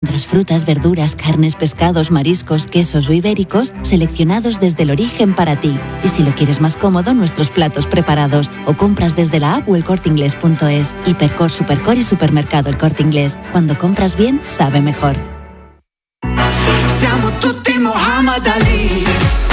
Tras frutas, verduras, carnes, pescados, mariscos, quesos o ibéricos, seleccionados desde el origen para ti. Y si lo quieres más cómodo, nuestros platos preparados. O compras desde la app o elcorteinglés.es. Hipercor, Supercor y Supermercado El Corte Inglés. Cuando compras bien, sabe mejor. Siamo tutti Muhammad Ali.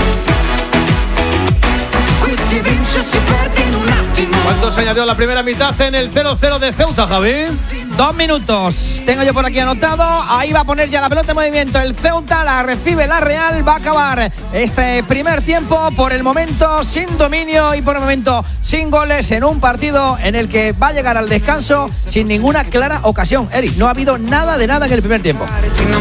Qui si vince, si perde in un attimo. ¿Cuánto se añadió la primera mitad en el 0-0 de Ceuta, Javi? 2 minutos. Tengo yo por aquí anotado. Ahí va a poner ya la pelota en movimiento. El Ceuta la recibe la Real. Va a acabar este primer tiempo por el momento sin dominio y por el momento sin goles en un partido en el que va a llegar al descanso sin ninguna clara ocasión. Eric, no ha habido nada de nada en el primer tiempo.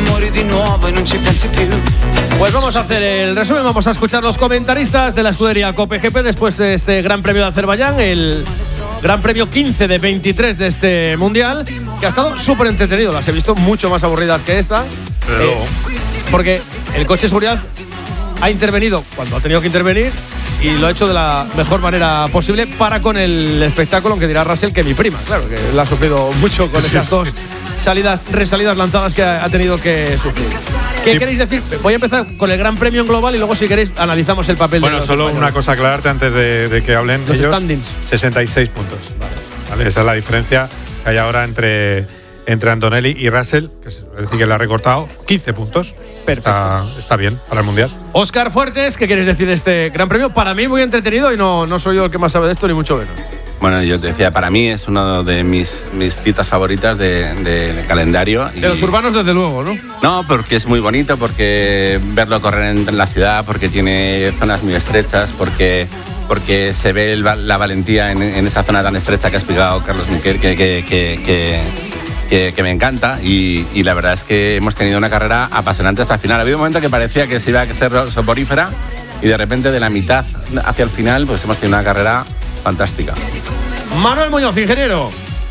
Pues vamos a hacer el resumen. Vamos a escuchar los comentaristas de la escudería Cope GP después de este Gran Premio de Azerbaiyán, el Gran Premio 15 de 23 de este Mundial, que ha estado súper entretenido. Las he visto mucho más aburridas que esta, porque el coche de seguridad ha intervenido cuando ha tenido que intervenir y lo ha hecho de la mejor manera posible para con el espectáculo, aunque dirá Russell que mi prima, claro, que la ha sufrido mucho con esas dos resalidas lanzadas que ha tenido que sufrir. ¿Qué queréis decir? Voy a empezar con el Gran Premio en global y luego, si queréis, analizamos el papel de los solo españoles. Una cosa aclararte antes de que hablen los ellos. Standings. 66 puntos. Vale, esa es la diferencia que hay ahora entre Antonelli y Russell, que es decir, que le ha recortado 15 puntos. Está bien para el Mundial. Óscar Fuertes, ¿qué quieres decir de este Gran Premio? Para mí muy entretenido y no soy yo el que más sabe de esto, ni mucho menos. Bueno, yo te decía, para mí es uno de mis citas favoritas del calendario. De los urbanos, desde luego, ¿no? No, porque es muy bonito, porque verlo correr en la ciudad, porque tiene zonas muy estrechas, porque se ve la valentía en esa zona tan estrecha que ha explicado Carlos Miquel, que me encanta, y la verdad es que hemos tenido una carrera apasionante hasta el final. Había un momento que parecía que se iba a ser soporífera y de repente de la mitad hacia el final pues hemos tenido una carrera fantástica. Manuel Muñoz, ingeniero.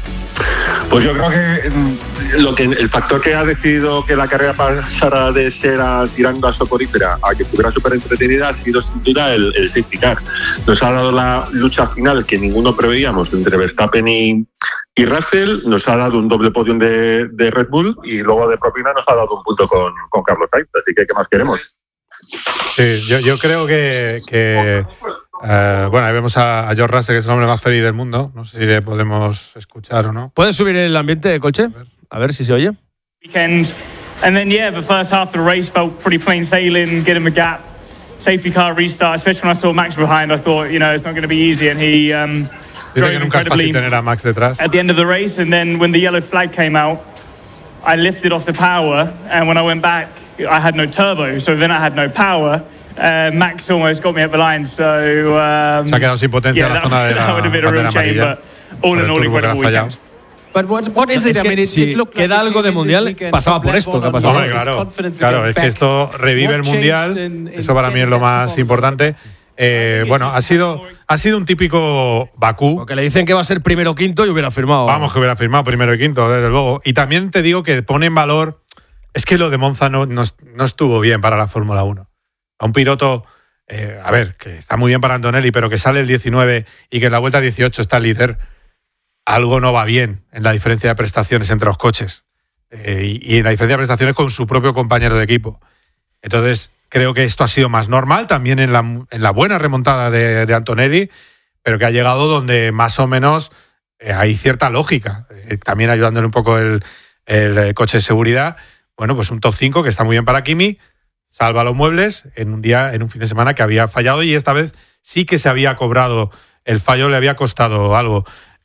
Pues yo creo que el factor que ha decidido que la carrera pasara de ser tirando a soporífera a que estuviera súper entretenida ha sido sin duda el safety car. Nos ha dado la lucha final que ninguno preveíamos entre Verstappen y Russell, nos ha dado un doble podium de Red Bull y luego de propina nos ha dado un punto con Carlos Sainz, así que ¿qué más queremos? Sí, yo creo que bueno, ahí vemos a George Russell, que es el hombre más feliz del mundo. No sé si le podemos escuchar o no. ¿Puedes subir el ambiente, Colche? A ver si se oye. Weekend, and then the first half of the race felt pretty plain sailing, get him a gap, safety car restart, especially when I saw Max behind. I thought, it's not going to be easy, and he Dice que nunca es fácil tener a Max detrás. At the end of the race, and then when the yellow flag came out, I lifted off the power, and when I went back, I had no turbo, so then I had no power. Max almost got me at the line, so se ha quedado sin potencia en la zona de la bandera amarilla. All in all, incredible weekend. What is it? Es que si queda algo de Mundial, pasaba por esto que ha pasado. Hombre, claro, es que esto revive el Mundial. Eso para mí es lo más importante. Bueno, ha sido un típico Bakú. Porque le dicen que va a ser primero o quinto y hubiera firmado. Vamos, que hubiera firmado primero y quinto, desde luego. Y también te digo que pone en valor. Es que lo de Monza no estuvo bien para la Fórmula 1. A un piloto, a ver, que está muy bien para Antonelli, pero que sale el 19 y que en la vuelta 18 está líder, algo no va bien en la diferencia de prestaciones entre los coches y en la diferencia de prestaciones con su propio compañero de equipo. Entonces, creo que esto ha sido más normal también en la buena remontada de Antonelli, pero que ha llegado donde más o menos hay cierta lógica, también ayudándole un poco el coche de seguridad. Bueno, pues un top 5 que está muy bien para Kimi, salva los muebles en un fin de semana que había fallado y esta vez sí que se había cobrado el fallo, le había costado algo.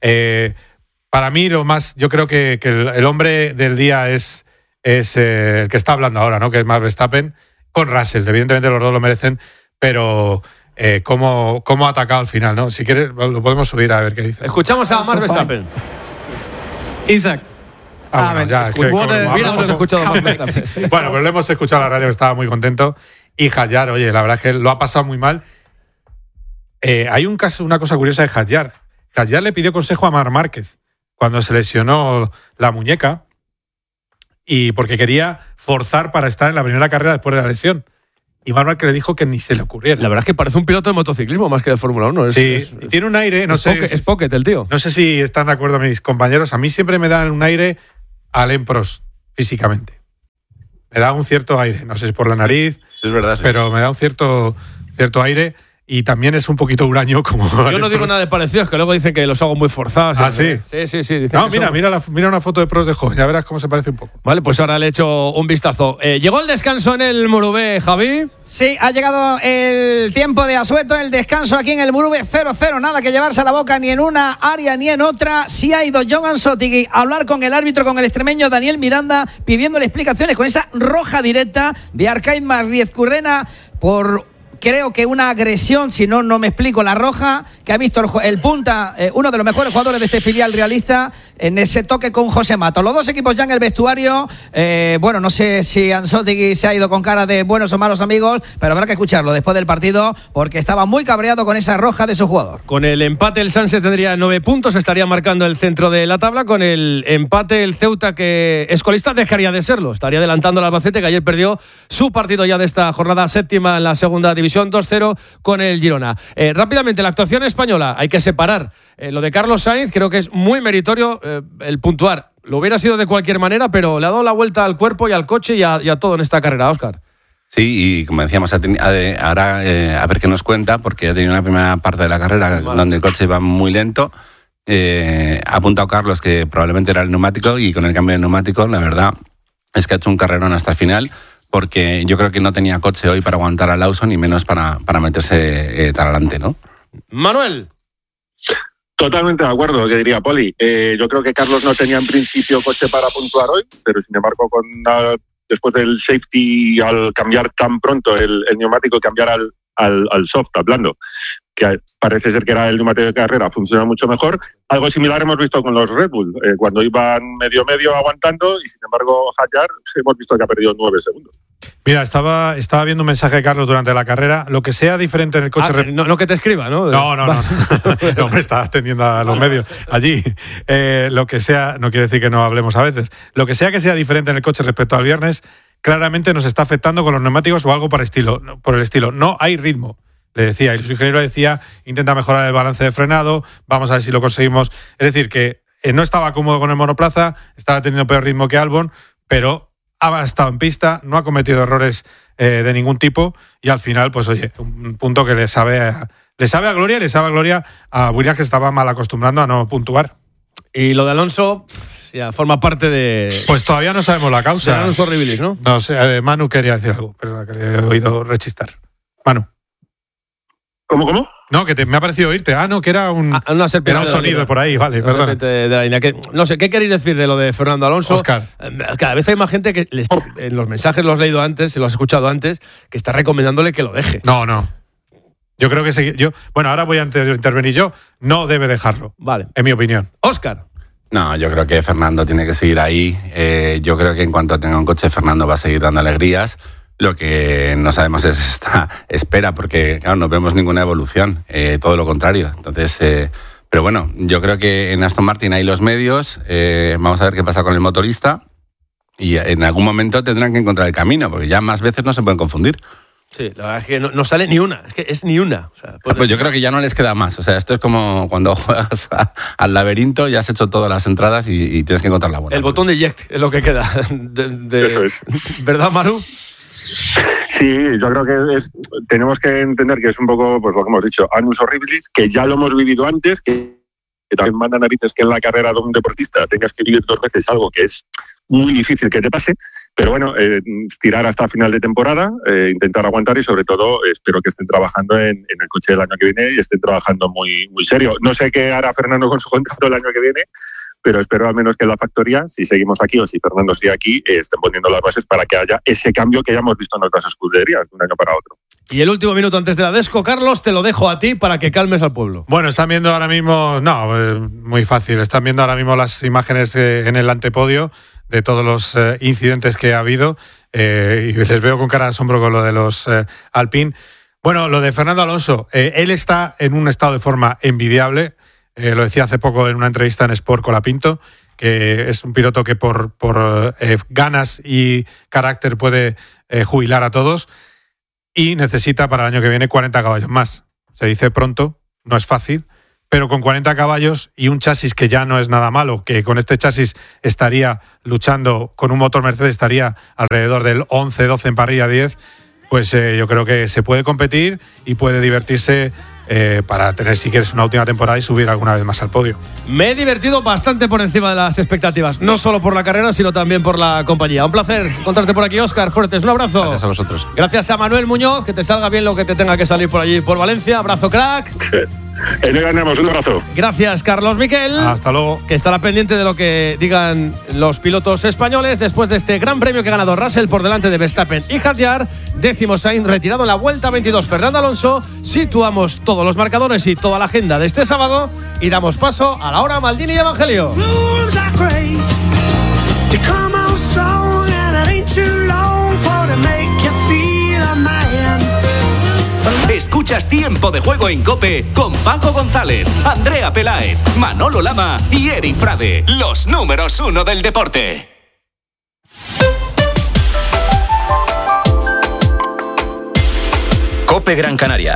Para mí yo creo que el hombre del día es el que está hablando ahora, ¿no? Que es Max Verstappen con Russell. Evidentemente los dos lo merecen, pero cómo ha atacado al final, ¿no? Si quieres lo podemos subir a ver qué dice. Escuchamos a Max Verstappen. Isaac. Bueno, pero le hemos escuchado a la radio, que estaba muy contento. Y Hadjar, oye, la verdad es que lo ha pasado muy mal. Hay una cosa curiosa de Hadjar. Hadjar le pidió consejo a Marc Márquez cuando se lesionó la muñeca y porque quería forzar para estar en la primera carrera después de la lesión. Y Marc Márquez le dijo que ni se le ocurriera. La verdad es que parece un piloto de motociclismo más que de Fórmula 1. Y tiene un aire, es pocket el tío. No sé si están de acuerdo mis compañeros. A mí siempre me dan un aire Alain Prost físicamente. me da un cierto aire. No sé si por la nariz, es verdad, sí. Pero me da un cierto aire. Y también es un poquito huraño como... Yo no digo nada de parecido, es que luego dicen que los hago muy forzados. ¿Ah, sí? Sí. No, mira una foto de Prost de joven, ya verás cómo se parece un poco. Vale, pues ahora le echo un vistazo. ¿Llegó el descanso en el Murubé, Javi? Sí, ha llegado el tiempo de asueto, el descanso aquí en el Murubé 0-0. Nada que llevarse a la boca ni en una área ni en otra. Sí ha ido Jon Ansotegui a hablar con el árbitro, con el extremeño Daniel Miranda, pidiéndole explicaciones con esa roja directa de Arcaiz Marriezcurrena por... Creo que una agresión, si no me explico, la roja, que ha visto el punta, uno de los mejores jugadores de este filial realista, en ese toque con José Mato. Los dos equipos ya en el vestuario. Bueno, no sé si Ansotegui se ha ido con cara de buenos o malos amigos, pero habrá que escucharlo después del partido, porque estaba muy cabreado con esa roja de su jugador. Con el empate el Sanse tendría 9 puntos, estaría marcando el centro de la tabla. Con el empate el Ceuta, que es colista, dejaría de serlo. Estaría adelantando al Albacete, que ayer perdió su partido ya de esta jornada séptima en la segunda división. 2-0 con el Girona. Rápidamente, la actuación española, hay que separar lo de Carlos Sainz, creo que es muy meritorio el puntuar. Lo hubiera sido de cualquier manera, pero le ha dado la vuelta al cuerpo y al coche y a todo en esta carrera, Óscar. Sí, y como decíamos, ahora a ver qué nos cuenta, porque ha tenido una primera parte de la carrera donde el coche iba muy lento. Ha apuntado Carlos que probablemente era el neumático, y con el cambio de neumático, la verdad es que ha hecho un carrerón hasta el final, porque yo creo que no tenía coche hoy para aguantar a Lawson y menos para meterse tan adelante, ¿no? Manuel. Totalmente de acuerdo con lo que diría Poli. Yo creo que Carlos no tenía en principio coche para puntuar hoy, pero sin embargo después del safety, al cambiar tan pronto el neumático, cambiar al soft, al blando, que parece ser que era el neumático de carrera, funciona mucho mejor. Algo similar hemos visto con los Red Bull, cuando iban medio aguantando, y sin embargo Hadjar hemos visto que ha perdido 9 segundos. Mira, estaba viendo un mensaje de Carlos durante la carrera. Lo que sea diferente en el coche... No que te escriba, ¿no? No, me está atendiendo a los medios allí. Lo que sea, no quiere decir que no hablemos a veces. Lo que sea diferente en el coche respecto al viernes, claramente nos está afectando con los neumáticos o algo por el estilo. No hay ritmo, le decía. Y su ingeniero decía, intenta mejorar el balance de frenado, vamos a ver si lo conseguimos. Es decir, que no estaba cómodo con el monoplaza, estaba teniendo peor ritmo que Albon, pero ha estado en pista, no ha cometido errores de ningún tipo, y al final, pues oye, un punto que le sabe a gloria, y le sabe a gloria a Williams, que estaba mal acostumbrando a no puntuar. Y lo de Alonso ya forma parte de... Pues todavía no sabemos la causa. De Alonso Rivilis, ¿no? No sé, Manu quería decir algo, pero que le he oído rechistar. Manu. ¿Cómo? No, que me ha parecido oírte. No, que era un sonido por ahí, vale, perdona. No sé, ¿qué queréis decir de lo de Fernando Alonso? Oscar. Cada vez hay más gente que en los mensajes los he leído antes, lo has escuchado antes, que está recomendándole que lo deje. No. Yo creo que bueno, ahora voy a intervenir yo. No debe dejarlo. Vale. En mi opinión. Óscar. No, yo creo que Fernando tiene que seguir ahí. Yo creo que en cuanto tenga un coche, Fernando va a seguir dando alegrías. Lo que no sabemos es esta espera, porque claro, no vemos ninguna evolución, todo lo contrario. Entonces, pero bueno, yo creo que en Aston Martin hay los medios, vamos a ver qué pasa con el motorista, y en algún momento tendrán que encontrar el camino, porque ya más veces no se pueden confundir. Sí, la verdad es que no sale ni una, es ni una. O sea, pues yo creo que ya no les queda más. O sea, esto es como cuando juegas al laberinto, ya has hecho todas las entradas y tienes que encontrar la buena. El botón de eject es lo que queda. Eso es. ¿Verdad, Maru? Sí, yo creo que tenemos que entender que es un poco, pues lo que hemos dicho, annus horribilis, que ya lo hemos vivido antes, que también manda narices que en la carrera de un deportista tengas que vivir 2 veces algo que es muy difícil que te pase, pero bueno, tirar hasta final de temporada, intentar aguantar, y sobre todo espero que estén trabajando en el coche del año que viene y estén trabajando muy, muy serio. No sé qué hará Fernando con su contrato el año que viene, pero espero al menos que en la factoría, si seguimos aquí o si Fernando sigue aquí, estén poniendo las bases para que haya ese cambio que ya hemos visto en otras escuderías de un año para otro. Y el último minuto antes de la Desco, Carlos, te lo dejo a ti para que calmes al pueblo. Bueno, están viendo ahora mismo, muy fácil, están viendo ahora mismo las imágenes en el antepodio de todos los incidentes que ha habido, y les veo con cara de asombro con lo de los Alpine. Bueno, lo de Fernando Alonso, él está en un estado de forma envidiable. Lo decía hace poco en una entrevista en Sport Colapinto, que es un piloto que por ganas y carácter puede jubilar a todos, y necesita para el año que viene 40 caballos más. Se dice pronto, no es fácil, pero con 40 caballos y un chasis que ya no es nada malo, que con este chasis estaría luchando, con un motor Mercedes estaría alrededor del 11, 12 en parrilla, 10, pues yo creo que se puede competir y puede divertirse para tener, si quieres, una última temporada y subir alguna vez más al podio. Me he divertido bastante por encima de las expectativas, no solo por la carrera, sino también por la compañía. Un placer encontrarte por aquí, Óscar Fortes. Un abrazo. Gracias a vosotros. Gracias a Manuel Muñoz, que te salga bien lo que te tenga que salir por allí, por Valencia. Abrazo, crack. Le ganamos, un abrazo. Gracias, Carlos Miquel. Hasta luego. Que estará pendiente de lo que digan los pilotos españoles después de este gran premio que ha ganado Russell por delante de Verstappen y Hadjar. 10º Sainz retirado en la vuelta 22. Fernando Alonso. Situamos todos los marcadores y toda la agenda de este sábado y damos paso a la hora Maldini y Evangelio. Escuchas Tiempo de Juego en COPE con Paco González, Andrea Peláez, Manolo Lama y Eri Frade, los números 1 del deporte. COPE Gran Canaria.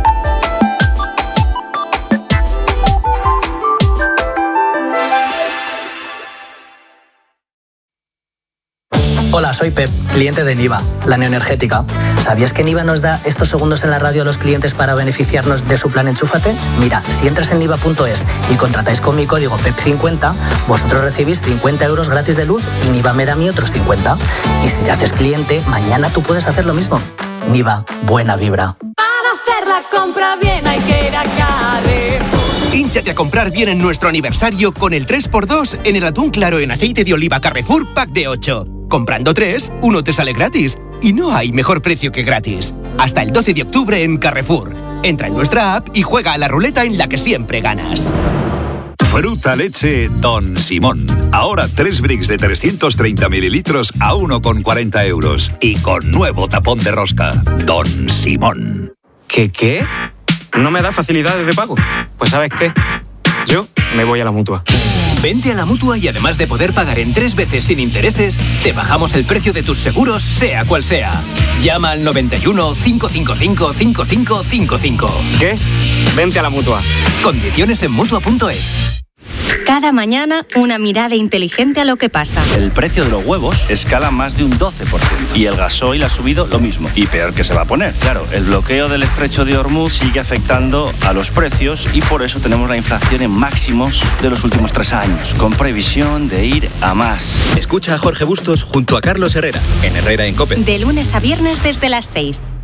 Hola, soy Pep, cliente de Niva, la neoenergética. ¿Sabías que Niva nos da estos segundos en la radio a los clientes para beneficiarnos de su plan Enchúfate? Mira, si entras en niva.es y contratáis con mi código PEP50, vosotros recibís 50 euros gratis de luz y Niva me da a mí otros 50. Y si ya haces cliente, mañana tú puedes hacer lo mismo. Niva, buena vibra. Para hacer la compra bien hay que ir a Carrefour. Hínchate a comprar bien en nuestro aniversario con el 3x2 en el atún claro en aceite de oliva Carrefour Pack de 8. Comprando 3, uno te sale gratis. Y no hay mejor precio que gratis. Hasta el 12 de octubre en Carrefour. Entra en nuestra app y juega a la ruleta en la que siempre ganas. Fruta leche Don Simón. Ahora 3 bricks de 330 mililitros a 1,40 euros. Y con nuevo tapón de rosca. Don Simón. ¿Qué? ¿No me da facilidades de pago? Pues ¿sabes qué? Yo me voy a la Mutua. Vente a la Mutua y además de poder pagar en 3 veces sin intereses, te bajamos el precio de tus seguros, sea cual sea. Llama al 91 555 5555. ¿Qué? Vente a la Mutua. Condiciones en Mutua.es. Cada mañana, una mirada inteligente a lo que pasa. El precio de los huevos escala más de un 12%. Y el gasoil ha subido lo mismo. Y peor que se va a poner. Claro, el bloqueo del estrecho de Hormuz sigue afectando a los precios y por eso tenemos la inflación en máximos de los últimos 3 años, con previsión de ir a más. Escucha a Jorge Bustos junto a Carlos Herrera, en Herrera en COPE. De lunes a viernes desde las 6.